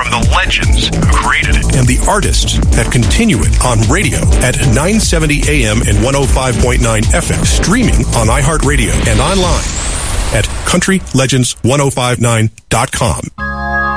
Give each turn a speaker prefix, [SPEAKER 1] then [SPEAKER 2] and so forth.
[SPEAKER 1] from the legends who created it
[SPEAKER 2] and the artists that continue it on radio at 970 AM and 105.9 FM, streaming on iHeartRadio and online at countrylegends1059.com.